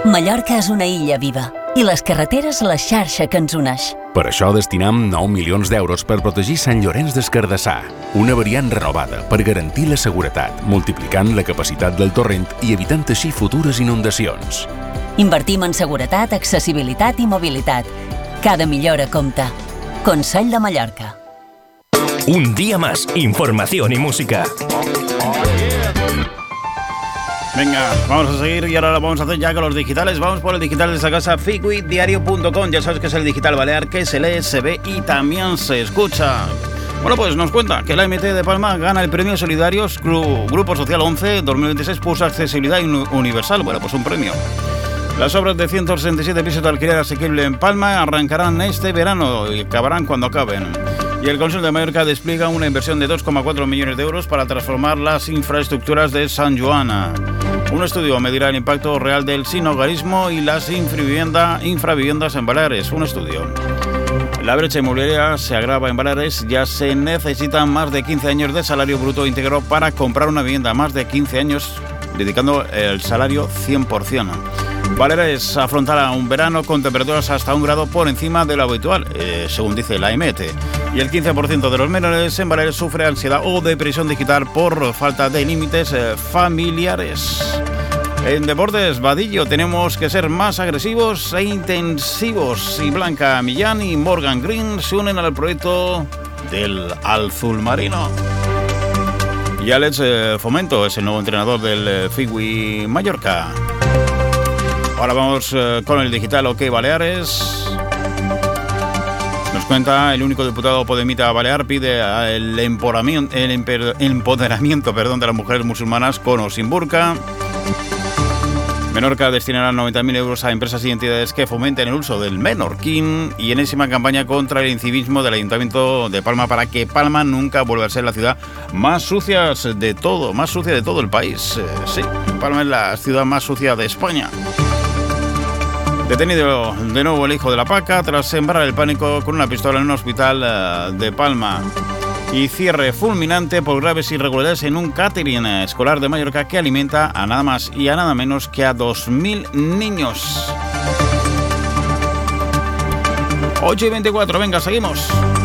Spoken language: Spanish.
Mallorca és una illa viva i les carreteres la xarxa que ens uneix. Per això destinem 9 milions d'euros per protegir Sant Llorenç des Cardassar, una variant renovada per garantir la seguretat, multiplicant la capacitat del torrent i evitant així futures inundacions. Invertim en seguretat, accessibilitat i mobilitat. Cada millora compta. Consell de Mallorca. Un día más, información y música. Venga, vamos a seguir y ahora lo vamos a hacer ya con los digitales. Vamos por el digital de esta casa, figuitdiario.com. Ya sabes que es el digital balear que se lee, se ve y también se escucha. Bueno, pues nos cuenta que la MT de Palma gana el premio Solidarios Grupo Social 11 2026 por accesibilidad universal. Bueno, pues un premio. Las obras de 167 pisos de alquiler asequible en Palma arrancarán este verano y acabarán cuando acaben. Y el Consejo de Mallorca despliega una inversión de 2,4 millones de euros para transformar las infraestructuras de Sant Joan. Un estudio medirá el impacto real del sinhogarismo y las infraviviendas en Baleares. Un estudio. La brecha inmobiliaria se agrava en Baleares. Ya se necesitan más de 15 años de salario bruto íntegro para comprar una vivienda. Más de 15 años dedicando el salario 100%. Baleares afrontará un verano con temperaturas hasta 1 grado por encima de lo habitual, según dice la EMET. Y el 15% de los menores en Baleares sufre ansiedad o depresión digital por falta de límites familiares. En deportes, Vadillo, tenemos que ser más agresivos e intensivos. Y Blanca Millán y Morgan Green se unen al proyecto del Azulmarino. Y Alex Fomento es el nuevo entrenador del Figui Mallorca. Ahora vamos con el digital OK Baleares. Nos cuenta el único diputado podemita balear pide el empoderamiento de las mujeres musulmanas con o sin burka. Menorca destinará 90.000 euros a empresas y entidades que fomenten el uso del menorquín y enésima campaña contra el incivismo del Ayuntamiento de Palma para que Palma nunca vuelva a ser la ciudad más sucia de todo el país. Sí, Palma es la ciudad más sucia de España. Detenido de nuevo el hijo de la Paca tras sembrar el pánico con una pistola en un hospital de Palma. Y cierre fulminante por graves irregularidades en un catering escolar de Mallorca que alimenta a nada más y a nada menos que a 2.000 niños. 8:24, venga, seguimos.